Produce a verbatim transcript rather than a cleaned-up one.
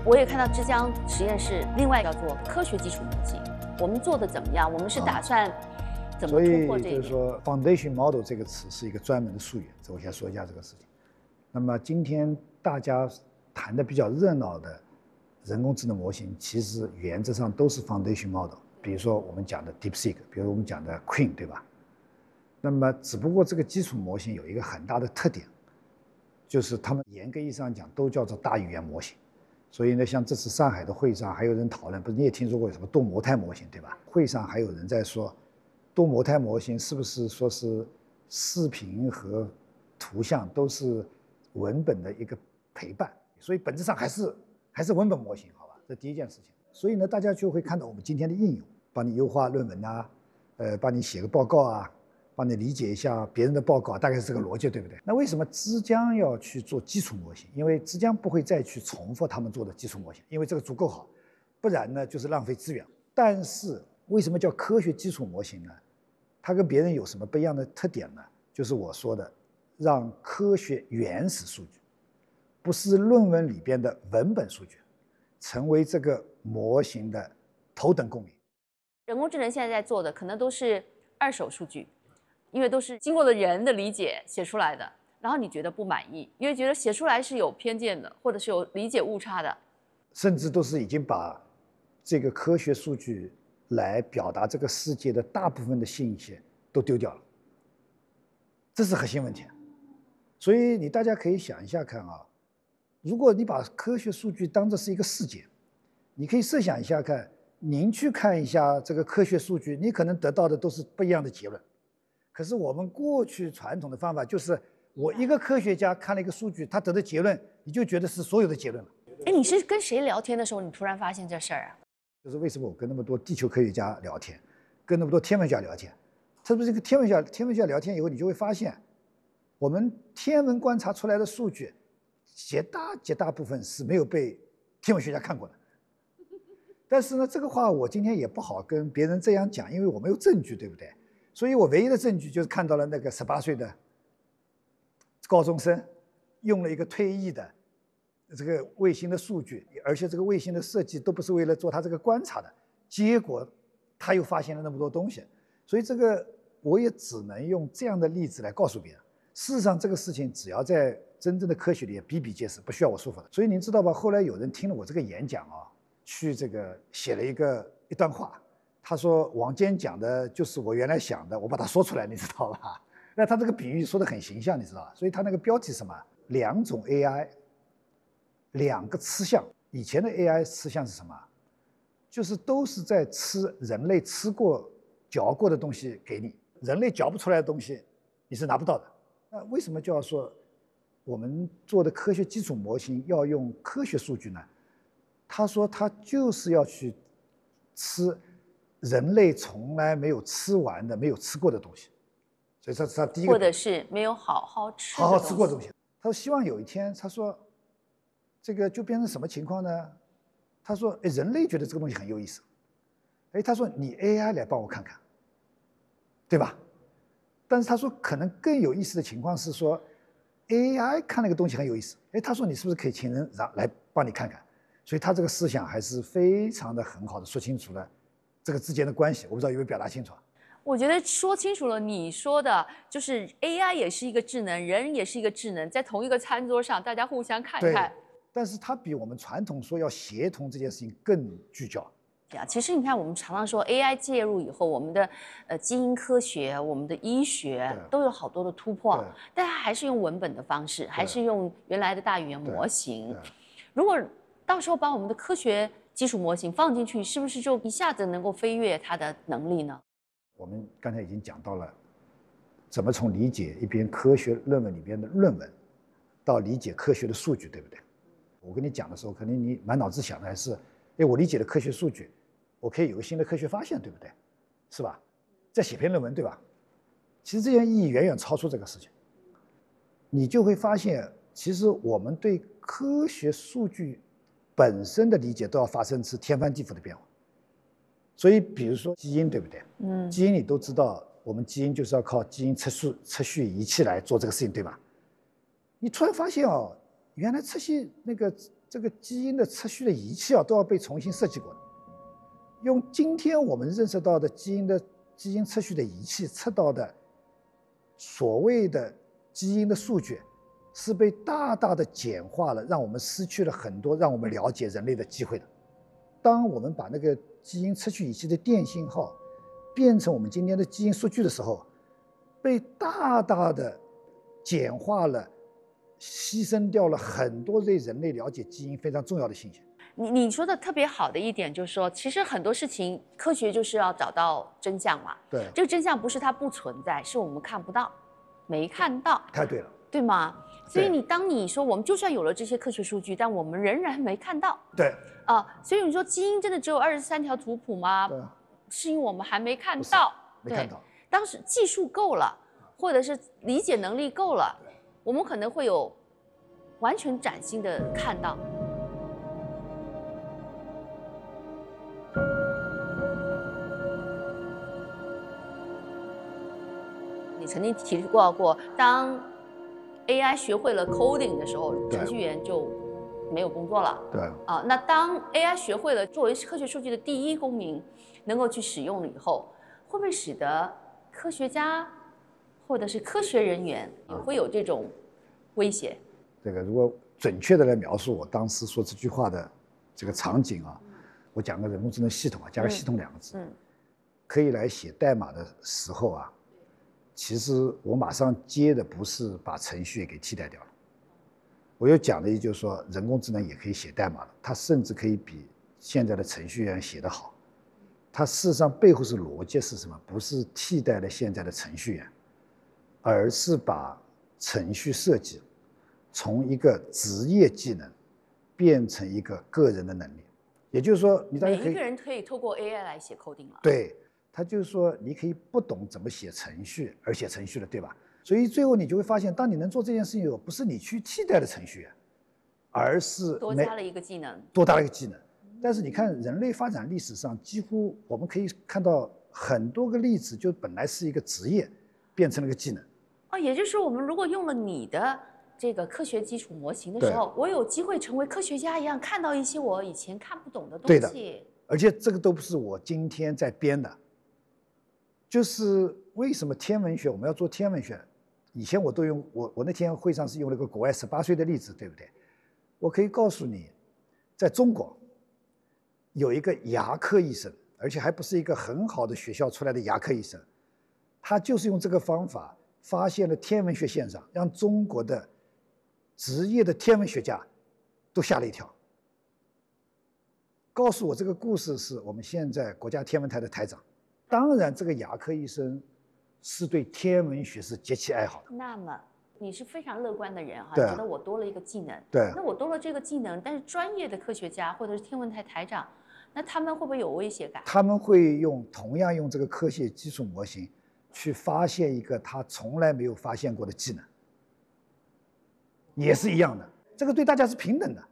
我也看到浙江实验室另外叫做科学基础模型，我们做的怎么样？我们是打算怎么突破这一点？ 所以就是说 ，foundation model 这个词是一个专门的术语，这我先说一下这个事情。那么今天大家谈的比较热闹的人工智能模型，其实原则上都是 foundation model。比如说我们讲的 DeepSeek， 比如我们讲的 Queen， 对吧？那么只不过这个基础模型有一个很大的特点，就是他们严格意义上讲都叫做大语言模型。所以呢，像这次上海的会上还有人讨论，不是你也听说过什么多模态模型，对吧？会上还有人在说，多模态模型是不是说是视频和图像都是文本的一个陪伴？所以本质上还是还是文本模型，好吧？这第一件事情。所以呢，大家就会看到我们今天的应用，帮你优化论文啊，呃，帮你写个报告啊，帮你理解一下别人的报告，大概是这个逻辑，对不对？那为什么之江要去做基础模型？因为之江不会再去重复他们做的基础模型，因为这个足够好，不然呢就是浪费资源。但是为什么叫科学基础模型呢？它跟别人有什么不一样的特点呢？就是我说的，让科学原始数据，不是论文里边的文本数据，成为这个模型的头等公民。 人工智能现在在做的可能都是二手数据，因为都是经过了人的理解写出来的，然后你觉得不满意，因为觉得写出来是有偏见的，或者是有理解误差的， 甚至都是已经把这个科学数据来表达这个世界的大部分的信息都丢掉了，这是核心问题。所以你大家可以想一下看啊，如果你把科学数据当作是一个世界，你可以设想一下看，您去看一下这个科学数据，你可能得到的都是不一样的结论。可是我们过去传统的方法就是，我一个科学家看了一个数据，他得的结论，你就觉得是所有的结论了。 哎，你是跟谁聊天的时候，你突然发现这事儿啊？ 就是为什么我跟那么多地球科学家聊天，跟那么多天文学家聊天，特别是这个天文学天文学家聊天以后，你就会发现，我们天文观察出来的数据，绝大绝大部分是没有被天文学家看过的。但是呢，这个话我今天也不好跟别人这样讲，因为我没有证据，对不对？所以我唯一的证据就是看到了那个十八岁的高中生用了一个退役的这个卫星的数据，而且这个卫星的设计都不是为了做他这个观察的，结果他又发现了那么多东西，所以这个我也只能用这样的例子来告诉别人。事实上，这个事情只要在真正的科学里比比皆是，不需要我说服的。所以您知道吧？后来有人听了我这个演讲啊，去这个写了一个一段话。他说王坚讲的就是我原来想的，我把它说出来，你知道吧？那他这个比喻说的很形象，你知道吧？所以他那个标题是什么？两种 A I， 两个吃相。以前的 A I 吃相是什么？就是都是在吃人类吃过、嚼过的东西给你，人类嚼不出来的东西，你是拿不到的。那为什么就要说我们做的科学基础模型要用科学数据呢？他说他就是要去吃人类从来没有吃完的、没有吃过的东西，所以这是他第一个。 或者是没有好好吃、 好好吃过的东西。他说希望有一天，他说这个就变成什么情况呢？他说，哎，人类觉得这个东西很有意思，哎，他说你 A I 来帮我看看，对吧？但是他说可能更有意思的情况是说 ，A I 看那个东西很有意思，哎，他说你是不是可以请人让来帮你看看？所以他这个思想还是非常的很好的说清楚了这个之间的关系，我不知道有没有表达清楚。 我觉得说清楚了，你说的就是 A I 也是一个智能，人也是一个智能，在同一个餐桌上，大家互相看看。 但是它比我们传统说要协同这件事情更聚焦。 对啊，其实你看，我们常常说 A I 介入以后，我们的呃基因科学、我们的医学都有好多的突破，但它还是用文本的方式，还是用原来的大语言模型。如果到时候把我们的科学基础模型放进去，是不是就一下子能够飞跃它的能力呢？ 我们刚才已经讲到了，怎么从理解一篇科学论文里边的论文，到理解科学的数据，对不对？我跟你讲的时候，可能你满脑子想的还是，哎，我理解了科学数据，我可以有个新的科学发现，对不对？是吧？再写篇论文，对吧？其实这件意义远远超出这个事情。你就会发现，其实我们对科学数据本身的理解都要发生出天翻地覆的变化。所以，比如说基因，对不对？嗯，基因你都知道，我们基因就是要靠基因测序测序仪器来做这个事情，对吧？你突然发现哦，原来测序那个这个基因的测序的仪器啊，都要被重新设计过的。用今天我们认识到的基因的基因测序的仪器测到的所谓的基因的数据，是被大大的简化了，让我们失去了很多让我们了解人类的机会的。当我们把那个基因测序仪器的电信号变成我们今天的基因数据的时候，被大大的简化了，牺牲掉了很多对人类了解基因非常重要的信息。 你你说的特别好的一点就是说，其实很多事情科学就是要找到真相嘛。 对， 这个真相不是它不存在，是我们看不到，没看到。 太对了， 对吗？所以你当你说我们就算有了这些科学数据，但我们仍然没看到。 对啊、呃，所以你说基因真的只有二十三条图谱吗？ 对， 是因为我们还没看到。 没看到。 当时技术够了，或者是理解能力够了，我们可能会有完全崭新的看到。你曾经提过过，当 A I 学会了 coding 的时候，程序员就没有工作了。 对啊，那当 A I 学会了作为科学数据的第一公民，能够去使用了以后，会不会使得科学家或者是科学人员也会有这种威胁？ 这个如果准确的来描述我当时说这句话的这个场景啊，我讲个人工智能系统啊，加个系统两个字， 嗯， 可以来写代码的时候啊。其实我马上接的不是把程序给替代掉了，我又讲的也就是说，人工智能也可以写代码了，它甚至可以比现在的程序员写得好。它事实上背后是逻辑是什么？不是替代了现在的程序员，而是把程序设计从一个职业技能变成一个个人的能力。也就是说，你大家可以每一个人可以透过 A I 来写 coding 了。 对。他就是说，你可以不懂怎么写程序而写程序了，对吧？所以最后你就会发现，当你能做这件事情以后，不是你去替代了程序员，而是多加了一个技能， 多加了一个技能。但是你看，人类发展历史上，几乎我们可以看到很多个例子，就本来是一个职业，变成了个技能。 哦，也就是说，我们如果用了你的这个科学基础模型的时候，我有机会成为科学家一样，看到一些我以前看不懂的东西。 对的，而且这个都不是我今天在编的。就是为什么天文学我们要做天文学？以前我都用我我那天会上是用了个国外十八岁的例子，对不对？我可以告诉你，在中国有一个牙科医生，而且还不是一个很好的学校出来的牙科医生，他就是用这个方法发现了天文学现象，让中国的职业的天文学家都吓了一跳。告诉我这个故事是我们现在国家天文台的台长。当然，这个牙科医生是对天文学是极其爱好的。 那么你是非常乐观的人哈， 对， 觉得我多了一个技能。 对， 那我多了这个技能，但是专业的科学家或者是天文台台长，那他们会不会有威胁感？ 他们会用同样用这个科学基础模型去发现一个他从来没有发现过的技能，也是一样的。这个对大家是平等的。